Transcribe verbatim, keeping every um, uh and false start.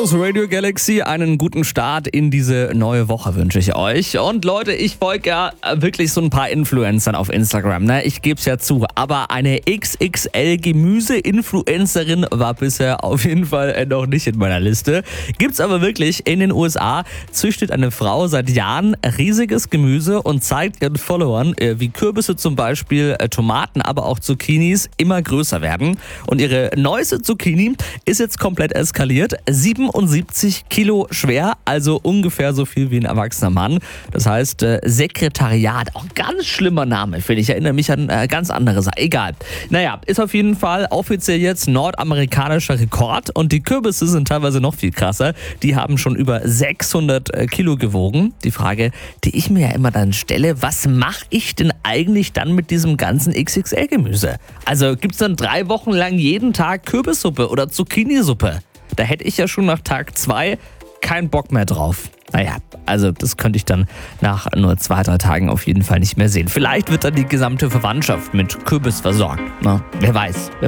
ist Radio Galaxy. Einen guten Start in diese neue Woche wünsche ich euch. Und Leute, ich folge ja wirklich so ein paar Influencern auf Instagram. Ne? Ich gebe es ja zu. Aber eine X X L-Gemüse-Influencerin war bisher auf jeden Fall noch nicht in meiner Liste. Gibt's aber wirklich. In den U S A züchtet eine Frau seit Jahren riesiges Gemüse und zeigt ihren Followern, wie Kürbisse zum Beispiel, Tomaten, aber auch Zucchinis immer größer werden. Und ihre neueste Zucchini ist jetzt komplett eskaliert. siebenundsiebzig Kilo schwer, also ungefähr so viel wie ein erwachsener Mann. Das heißt, äh, Sekretariat, auch ein ganz schlimmer Name, finde ich. Ich erinnere mich an äh, ganz andere Sachen. Egal. Naja, ist auf jeden Fall offiziell jetzt nordamerikanischer Rekord und die Kürbisse sind teilweise noch viel krasser. Die haben schon über sechshundert Kilo gewogen. Die Frage, die ich mir ja immer dann stelle, was mache ich denn eigentlich dann mit diesem ganzen X X L-Gemüse? Also gibt es dann drei Wochen lang jeden Tag Kürbissuppe oder Zucchini-Suppe? Da hätte ich ja schon nach Tag zwei keinen Bock mehr drauf. Naja, also das könnte ich dann nach nur zwei, drei Tagen auf jeden Fall nicht mehr sehen. Vielleicht wird dann die gesamte Verwandtschaft mit Kürbis versorgt. Na, wer weiß.